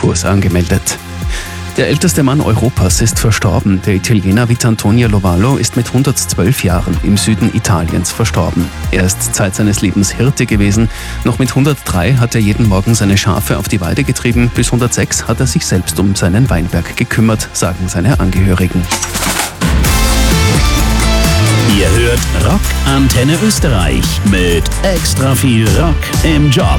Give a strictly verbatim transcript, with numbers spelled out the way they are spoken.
Konkurs angemeldet. Der älteste Mann Europas ist verstorben. Der Italiener Vittorio Lovallo ist mit hundertzwölf Jahren im Süden Italiens verstorben. Er ist Zeit seines Lebens Hirte gewesen. Noch mit hundertdrei hat er jeden Morgen seine Schafe auf die Weide getrieben. Bis hundertsechs hat er sich selbst um seinen Weinberg gekümmert, sagen seine Angehörigen. Ihr hört Rock Antenne Österreich mit extra viel Rock im Job.